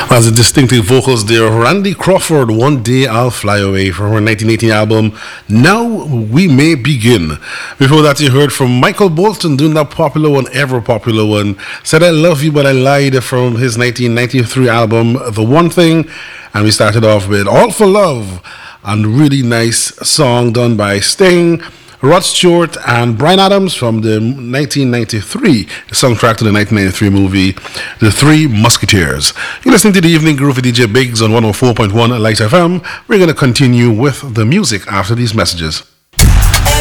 As the distinctive vocals there, Randy Crawford, One Day I'll Fly Away, from her 1918 album, Now We May Begin. Before that, you heard from Michael Bolton doing that popular one, ever popular one, Said I Love You But I Lied, from his 1993 album, The One Thing. And we started off with All for Love, and really nice song done by Sting, Rod Stewart, and Bryan Adams from the 1993 soundtrack to the 1993 movie The Three Musketeers. You're listening to the Evening Groove with DJ Biggs on 104.1 Light FM. We're going to continue with the music after these messages.